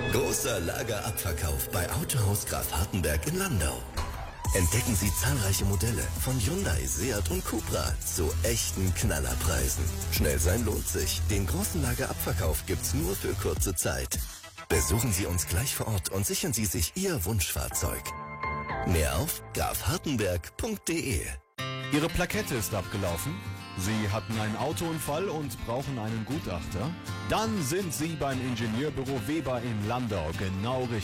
Großer Lagerabverkauf bei Autohaus Graf Hartenberg in Landau. Entdecken Sie zahlreiche Modelle von Hyundai, Seat und Cupra zu echten Knallerpreisen. Schnell sein lohnt sich. Den großen Lagerabverkauf gibt's nur für kurze Zeit. Besuchen Sie uns gleich vor Ort und sichern Sie sich Ihr Wunschfahrzeug. Mehr auf grafhartenberg.de. Ihre Plakette ist abgelaufen? Sie hatten einen Autounfall und brauchen einen Gutachter? Dann sind Sie beim Ingenieurbüro Weber in Landau genau richtig.